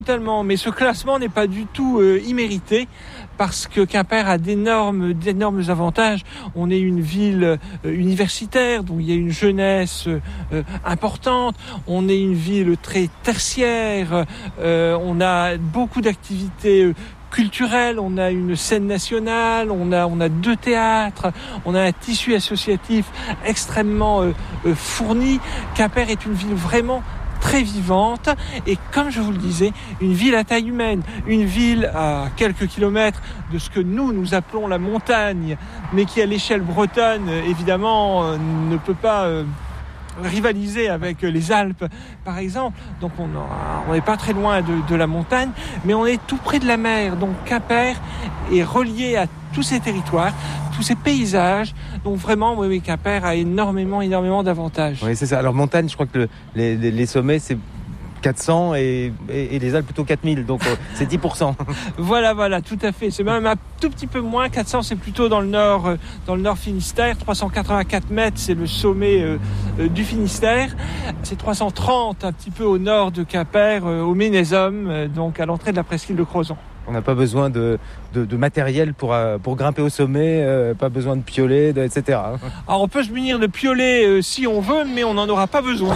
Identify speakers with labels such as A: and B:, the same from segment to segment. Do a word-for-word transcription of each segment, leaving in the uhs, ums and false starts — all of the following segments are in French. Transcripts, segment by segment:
A: Totalement, mais ce classement n'est pas du tout euh, immérité parce que Quimper a d'énormes, d'énormes avantages. On est une ville euh, universitaire, donc il y a une jeunesse euh, importante. On est une ville très tertiaire. Euh, on a beaucoup d'activités euh, culturelles. On a une scène nationale. On a, on a deux théâtres. On a un tissu associatif extrêmement euh, euh, fourni. Quimper est une ville vraiment très vivante et, comme je vous le disais, une ville à taille humaine, une ville à quelques kilomètres de ce que nous, nous appelons la montagne, mais qui à l'échelle bretonne, évidemment, ne peut pas euh, rivaliser avec les Alpes, par exemple. Donc on n'est pas très loin de, de la montagne, mais on est tout près de la mer. Donc Quimper est relié à tous ces territoires, tous ces paysages. Donc vraiment, oui, oui, Quimper a énormément, énormément d'avantages.
B: Oui, c'est ça. Alors montagne, je crois que le, les, les, les sommets, c'est quatre cents et, et, et les Alpes plutôt quatre mille, donc euh, c'est dix pour cent.
A: Voilà, voilà, tout à fait. C'est même un tout petit peu moins. quatre cents, c'est plutôt dans le nord, euh, dans le nord Finistère. trois cent quatre-vingt-quatre mètres, c'est le sommet euh, euh, du Finistère. C'est trois cent trente, un petit peu au nord de Quimper, euh, au Ménézum, euh, donc à l'entrée de la presqu'île de Crozon.
B: On n'a pas besoin de, de, de matériel pour, euh, pour grimper au sommet, euh, pas besoin de piolets, de, et cetera.
A: Alors on peut se munir de piolets euh, si on veut, mais on n'en aura pas besoin.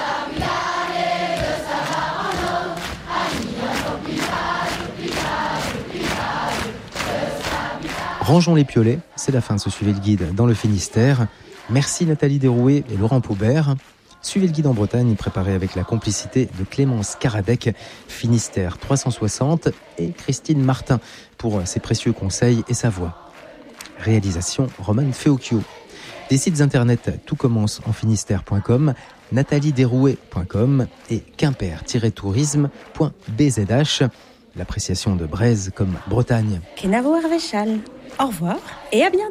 C: Rangeons les piolets, c'est la fin de ce Suivez le Guide dans le Finistère. Merci Nathalie Derouet et Laurent Paubert. Suivez le Guide en Bretagne, préparé avec la complicité de Clémence Caradec, Finistère trois cent soixante, et Christine Martin pour ses précieux conseils et sa voix. Réalisation Roman Feocchio. Des sites internet tout commence en finistère point com, nathalie derouet point com et quimper tiret tourisme point b z h. L'appréciation de Braise comme Bretagne.
D: Kenavo Arvéchal. Au revoir et à bientôt.